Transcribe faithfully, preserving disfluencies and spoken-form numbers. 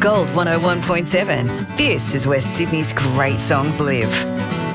Gold one oh one point seven. This is where Sydney's great songs live.